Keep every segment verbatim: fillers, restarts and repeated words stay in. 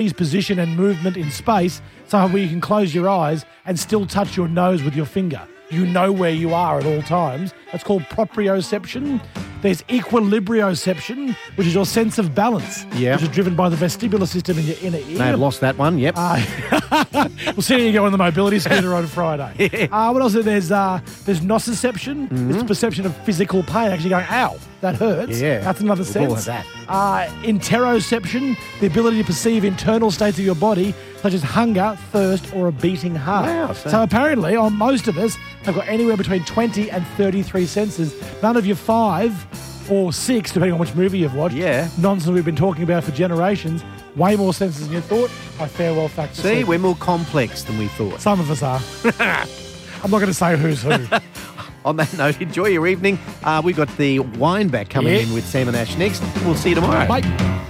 position and movement in space, so where you can close your eyes and still touch your nose with your finger. You know where you are at all times. That's called proprioception. There's equilibrioception, which is your sense of balance, yeah. which is driven by the vestibular system in your inner ear. May have lost that one, yep. Uh, we'll see how you go on the mobility scooter on Friday. Yeah. Uh, what else? There's uh, there's nociception. Mm-hmm. It's the perception of physical pain, actually going, ow, that hurts. Yeah. That's another We'll sense. call it that. Uh, interoception, the ability to perceive internal states of your body, such as hunger, thirst, or a beating heart. Wow, so- so apparently, on most of us, have got anywhere between twenty and thirty-three senses. None of your five or six, depending on which movie you've watched. Yeah. Nonsense we've been talking about for generations. Way more senses than you thought. My farewell fact. See, we're more complex than we thought. Some of us are. I'm not going to say who's who. On that note, enjoy your evening. Uh, we've got the wine back coming Yeah. in with Sam and Ash next. We'll see you tomorrow. Bye.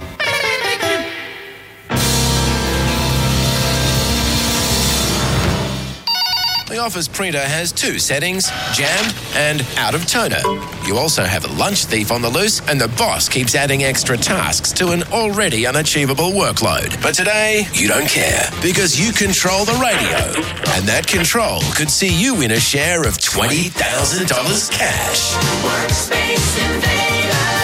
The Office printer has two settings, jam and out of toner. You also have a lunch thief on the loose, and the boss keeps adding extra tasks to an already unachievable workload. But today, you don't care, because you control the radio. And that control could see you win a share of twenty thousand dollars cash. Workspace Invader.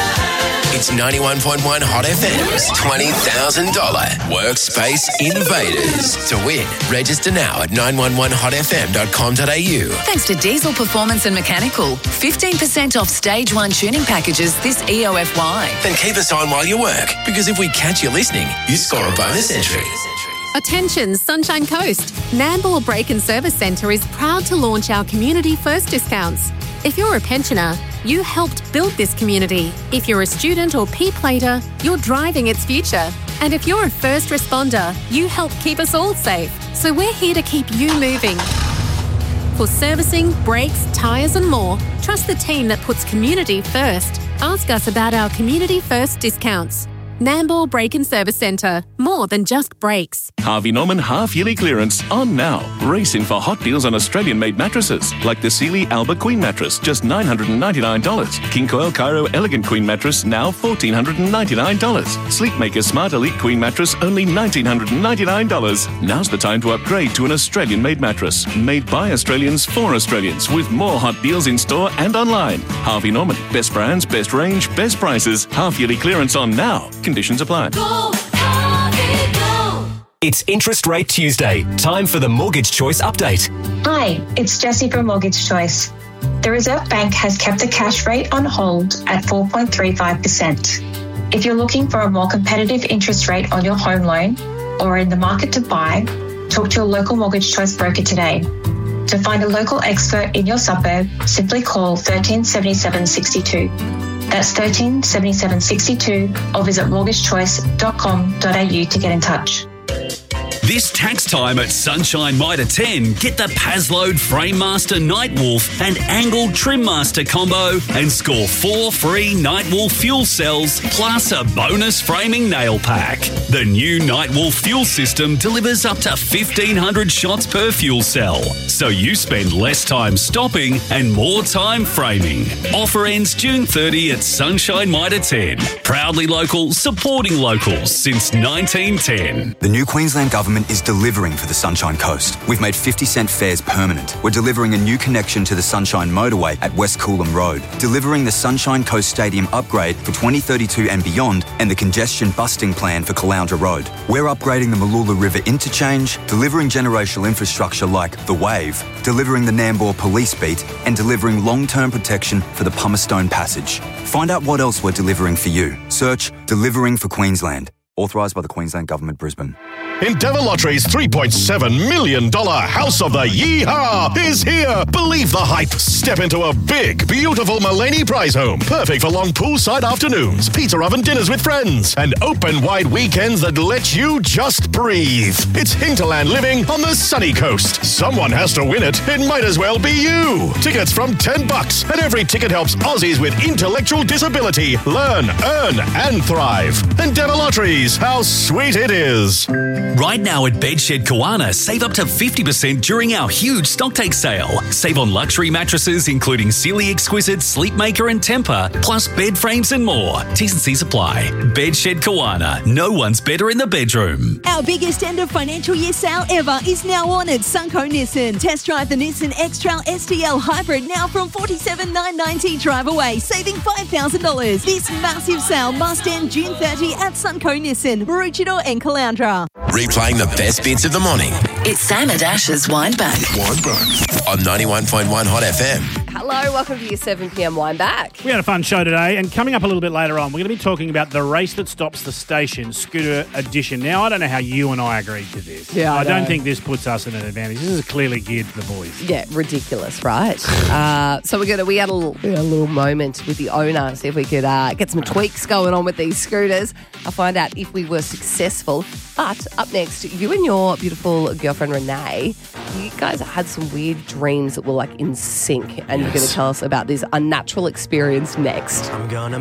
It's ninety-one point one Hot F M's twenty thousand dollars Workspace Invaders. To win, register now at nine one one hot f m dot com dot a u. Thanks to Diesel Performance and Mechanical. fifteen percent off stage one tuning packages this E O F Y. Then keep us on while you work, because if we catch you listening, you score a bonus entry. Attention, Sunshine Coast. Nambour Break and Service Centre is proud to launch our Community First discounts. If you're a pensioner, you helped build this community. If you're a student or P-plater, you're driving its future. And if you're a first responder, you help keep us all safe. So we're here to keep you moving. For servicing, brakes, tyres and more, trust the team that puts community first. Ask us about our Community First discounts. Nambour Break and Service Centre. More than just brakes. Harvey Norman half-yearly clearance on now. Racing for hot deals on Australian-made mattresses, like the Sealy Alba Queen mattress, just nine hundred ninety-nine dollars. King Coil Cairo Elegant Queen mattress, now one thousand four hundred ninety-nine dollars. Sleepmaker Smart Elite Queen mattress, only one thousand nine hundred ninety-nine dollars. Now's the time to upgrade to an Australian-made mattress, made by Australians for Australians, with more hot deals in store and online. Harvey Norman, best brands, best range, best prices. Half-yearly clearance on now. Conditions apply. Go, Harvey, go. It's Interest Rate Tuesday. Time for the Mortgage Choice update. Hi, it's Jessie from Mortgage Choice. The Reserve Bank has kept the cash rate on hold at four point three five percent. If you're looking for a more competitive interest rate on your home loan or are in the market to buy, talk to your local Mortgage Choice broker today. To find a local expert in your suburb, simply call one three seven seven six two. That's one three seven seven six two, or visit mortgage choice dot com dot a u to get in touch. This tax time at Sunshine Mitre ten, get the Pazload Framemaster Nightwolf and Angled Trimmaster combo and score four free Nightwolf fuel cells plus a bonus framing nail pack. The new Nightwolf fuel system delivers up to fifteen hundred shots per fuel cell, so you spend less time stopping and more time framing. Offer ends June thirtieth at Sunshine Mitre ten. Proudly local, supporting locals since nineteen ten. The new Queensland Government is delivering for the Sunshine Coast. We've made fifty cent fares permanent. We're delivering a new connection to the Sunshine Motorway at West Coolum Road, delivering the Sunshine Coast Stadium upgrade for twenty thirty-two and beyond, and the congestion busting plan for Caloundra Road. We're upgrading the Mooloola River interchange, delivering generational infrastructure like the Wave, delivering the Nambour Police Beat, and delivering long-term protection for the Pumicestone Passage. Find out what else we're delivering for you. Search Delivering for Queensland. Authorised by the Queensland Government, Brisbane. Endeavour Lottery's three point seven million dollars House of the Yeehaw is here. Believe the hype. Step into a big, beautiful Mulaney prize home. Perfect for long poolside afternoons, pizza oven dinners with friends, and open-wide weekends that let you just breathe. It's Hinterland living on the sunny coast. Someone has to win it. It might as well be you. Tickets from ten bucks, and every ticket helps Aussies with intellectual disability learn, earn, and thrive. Endeavour Lotteries. How sweet it is. Right now at Bedshed Kawana, save up to fifty percent during our huge stocktake sale. Save on luxury mattresses including Sealy Exquisite, Sleepmaker and Temper, plus bed frames and more. T's and C's apply. Bedshed Kawana. No one's better in the bedroom. Our biggest end of financial year sale ever is now on at Sunco Nissan. Test drive the Nissan X-Trail S T L Hybrid now from forty-seven thousand nine hundred ninety drive away, saving five thousand dollars. This massive sale must end June thirtieth at Sunco Nissan, Maroochydore and Caloundra. Replaying the best bits of the morning. It's Sam and Ash's Windback. Windback on ninety-one point one Hot F M. Hello, welcome to your seven p.m. Windback. We had a fun show today, and coming up a little bit later on, we're going to be talking about the race that stops the station, Scooter Edition. Now, I don't know how you and I agreed to this. Yeah, I I don't know. think this puts us in an advantage. This is clearly geared to the boys. Yeah, ridiculous, right? uh, so we're gonna we had a little, we had a little moment with the owner, see if we could uh, get some tweaks going on with these scooters. I'll find out if we were successful. But up next, you and your beautiful girlfriend Renee, you guys had some weird dreams that were like in sync, and you're going to tell us about this unnatural experience next. I'm gonna